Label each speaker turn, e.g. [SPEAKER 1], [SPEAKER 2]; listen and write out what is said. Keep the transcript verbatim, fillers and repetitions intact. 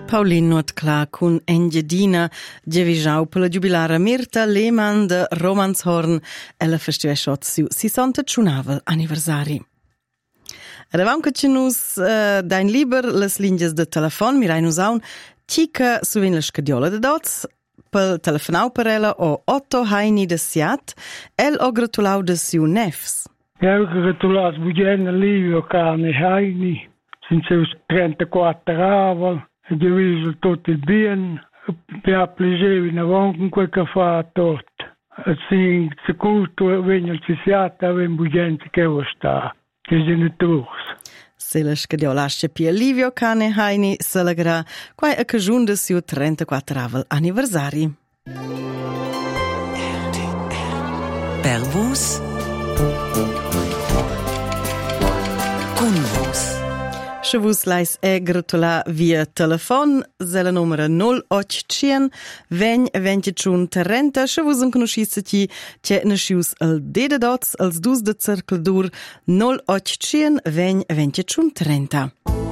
[SPEAKER 1] Paulin Nuotcla con Engiadina Gevisau per la giubilara Mirta Lehmann de Romanshorn e la festivesciot su sessantadiciunnavel anniversari. Ed avam che nus uh, dain liber las linges de telefon, mirai nus aun, cica suvin la scadiola de dots, pel telefonau per ella o Otto Heini de Siat, el o gratulau de siu nefs.
[SPEAKER 2] Eu gratulas Bugena Livio Cane Heini, sin seus trentaquattro aval, e diviso tutto il bien, per piacere in avanti quel che fa tot. Assim, se culto venha ci siata, ven Bugena che vo sta, che genitors.
[SPEAKER 1] Se la scadiolasce pia Livio Cane Heini celegra quai a cajun de siu trentaquattro aval anniversari.
[SPEAKER 3] Per vos con vos.
[SPEAKER 1] Se vos lais e gratula via telefon, zela numera null ottocento vegn ventitun trenta, se vos en conoscisse ti, c'è nascius al dede dots, als dus de cercle dur null ottocento vegn ventitun trenta.